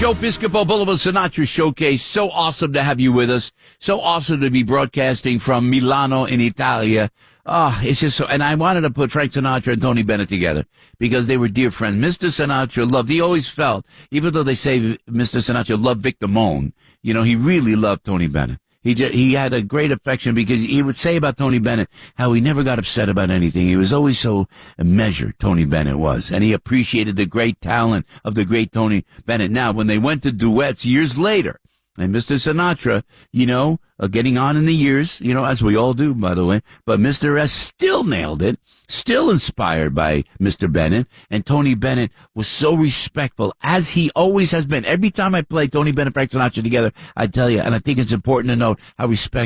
Joe Piscopo, Boulevard Sinatra Showcase. So awesome to have you with us. So awesome to be broadcasting from Milano in Italia. It's just so, and I wanted to put Frank Sinatra and Tony Bennett together because they were dear friends. Mr. Sinatra he always felt, even though they say Mr. Sinatra loved Vic Damone, he really loved Tony Bennett. He had a great affection because he would say about Tony Bennett how he never got upset about anything. He was always so measured, Tony Bennett was. And he appreciated the great talent of the great Tony Bennett. Now, when they went to duets years later, and Mr. Sinatra, getting on in the years, as we all do, by the way, but Mr. S still nailed it, still inspired by Mr. Bennett, and Tony Bennett was so respectful, as he always has been. Every time I play Tony Bennett, Frank Sinatra together, I tell you, and I think it's important to note how respectful